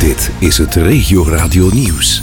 Dit is het Regio Radio Nieuws.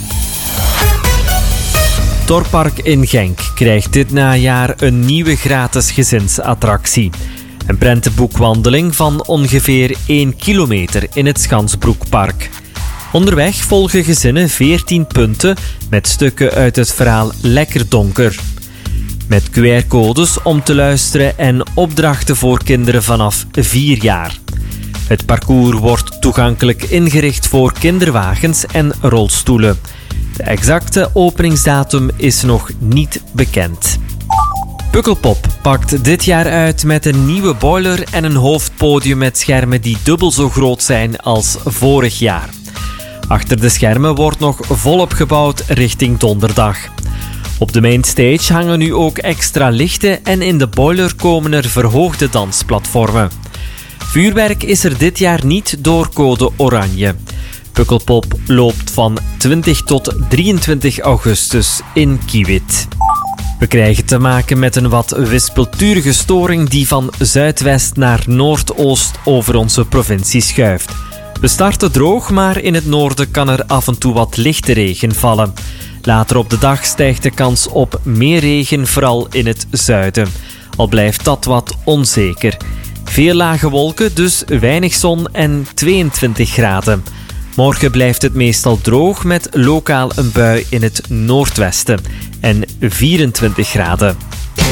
Thorpark in Genk krijgt dit najaar een nieuwe gratis gezinsattractie. Een prentenboekwandeling van ongeveer 1 kilometer in het Schansbroekpark. Onderweg volgen gezinnen 14 punten met stukken uit het verhaal Lekker Donker. Met QR-codes om te luisteren en opdrachten voor kinderen vanaf 4 jaar. Het parcours wordt toegankelijk ingericht voor kinderwagens en rolstoelen. De exacte openingsdatum is nog niet bekend. Pukkelpop pakt dit jaar uit met een nieuwe boiler en een hoofdpodium met schermen die dubbel zo groot zijn als vorig jaar. Achter de schermen wordt nog volop gebouwd richting donderdag. Op de mainstage hangen nu ook extra lichten en in de boiler komen er verhoogde dansplatformen. Vuurwerk is er dit jaar niet door code oranje. Pukkelpop loopt van 20 tot 23 augustus in Kiewit. We krijgen te maken met een wat wispelturige storing die van zuidwest naar noordoost over onze provincie schuift. We starten droog, maar in het noorden kan er af en toe wat lichte regen vallen. Later op de dag stijgt de kans op meer regen, vooral in het zuiden. Al blijft dat wat onzeker. Veel lage wolken, dus weinig zon en 22 graden. Morgen blijft het meestal droog met lokaal een bui in het noordwesten en 24 graden.